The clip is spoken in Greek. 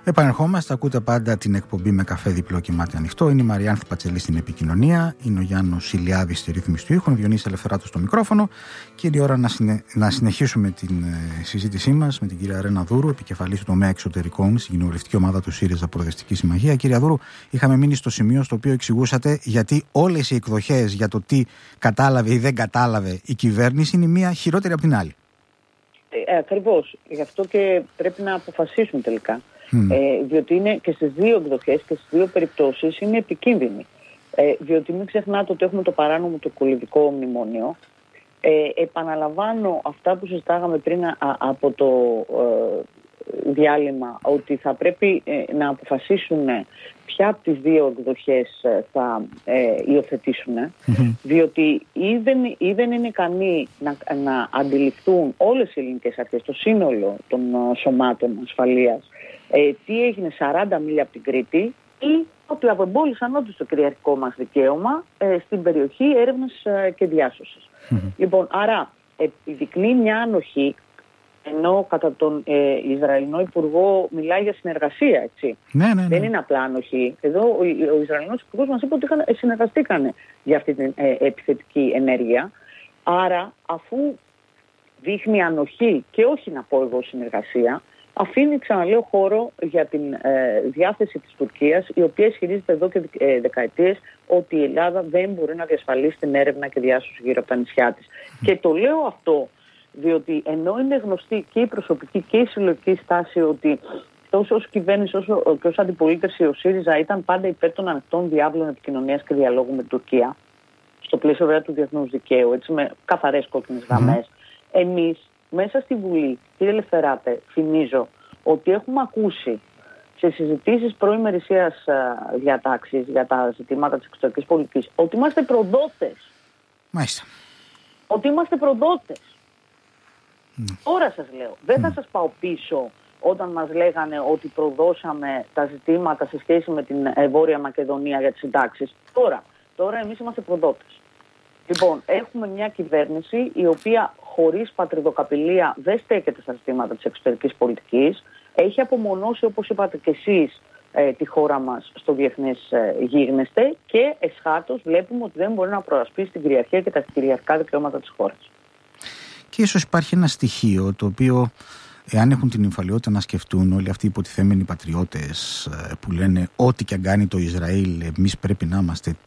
Επανερχόμαστε, ακούτε πάντα την εκπομπή με καφέ διπλό και μάτι ανοιχτό. Είναι η Μαριάνθη Πατσελή στην επικοινωνία, είναι ο Γιάννος Ηλιάδης στη ρύθμιση του ήχου, ο Διονύσης Ελευθεράτος στο μικρόφωνο. Και είναι η ώρα να συνεχίσουμε την συζήτησή μας με την κυρία Ρένα Δούρου, επικεφαλής του τομέα εξωτερικών στην κοινοβουλευτική ομάδα του ΣΥΡΙΖΑ Προοδευτική Συμμαχία. Κυρία Δούρου, είχαμε μείνει στο σημείο στο οποίο εξηγούσατε γιατί όλες οι εκδοχές για το τι κατάλαβε ή δεν κατάλαβε η κυβέρνηση είναι η μία χειρότερη από την άλλη. Ακριβώς. Γι' αυτό και πρέπει να αποφασίσουν τελικά. Διότι είναι και στις δύο εκδοχές και στις δύο περιπτώσεις είναι επικίνδυνη. Διότι μην ξεχνάτε ότι έχουμε το παράνομο το κολυβικό μνημόνιο. Επαναλαμβάνω αυτά που συζητάγαμε πριν από το διάλειμμα, ότι θα πρέπει να αποφασίσουν ποια από τις δύο εκδοχές θα υιοθετήσουν, διότι ή δεν είναι ικανοί να αντιληφθούν όλες οι ελληνικές αρχές, το σύνολο των σωμάτων ασφαλείας, τι έγινε 40 μίλια από την Κρήτη, ή ότι απεμπόλησαν όντως το κυριαρχικό μας δικαίωμα στην περιοχή έρευνας και διάσωσης. Λοιπόν, άρα επιδεικνύει μια ανοχή, ενώ κατά τον Ισραηλινό Υπουργό μιλάει για συνεργασία, έτσι. Ναι. Δεν είναι απλά ανοχή. Εδώ ο Ισραηλινός Υπουργός μας είπε ότι συνεργαστήκανε για αυτή την επιθετική ενέργεια. Άρα, αφού δείχνει ανοχή και όχι να πω εγώ συνεργασία, αφήνει, ξαναλέω, χώρο για την διάθεση της Τουρκίας, η οποία ισχυρίζεται εδώ και δεκαετίες ότι η Ελλάδα δεν μπορεί να διασφαλίσει την έρευνα και διάσωση γύρω από τα νησιά της. Και το λέω αυτό διότι ενώ είναι γνωστή και η προσωπική και η συλλογική στάση ότι τόσο ως κυβέρνηση όσο και ως αντιπολίτευση ο ΣΥΡΙΖΑ ήταν πάντα υπέρ των ανοιχτών διάβλων επικοινωνίας και διαλόγου με την Τουρκία, στο πλαίσιο βέβαια του διεθνούς δικαίου, έτσι, με καθαρές κόκκινες γραμμές, εμείς μέσα στη Βουλή, κύριε Ελευθεράτε, θυμίζω ότι έχουμε ακούσει σε συζητήσεις προημερησίας διατάξεις για τα ζητήματα της εξωτερικής πολιτικής ότι είμαστε προδότες. Μάλιστα. Ότι είμαστε προδότες. Τώρα σας λέω, δεν θα σας πάω πίσω όταν μας λέγανε ότι προδώσαμε τα ζητήματα σε σχέση με την Βόρεια Μακεδονία για τις συντάξεις. Τώρα εμείς είμαστε προδότες. Λοιπόν, έχουμε μια κυβέρνηση η οποία χωρίς πατριδοκαπηλεία δεν στέκεται στα ζητήματα της εξωτερικής πολιτικής. Έχει απομονώσει, όπως είπατε και εσείς, τη χώρα μας στο διεθνές γίγνεσθε και εσχάτως βλέπουμε ότι δεν μπορεί να προασπίσει την κυριαρχία και τα κυριαρχικά δικαιώματα της χώρας. Και ίσως υπάρχει ένα στοιχείο το οποίο, εάν έχουν την νυμφαλιότητα να σκεφτούν όλοι αυτοί οι υποτιθέμενοι πατριώτες που λένε ό,τι και αν κάνει το Ισραήλ, εμείς πρέπει να είμαστε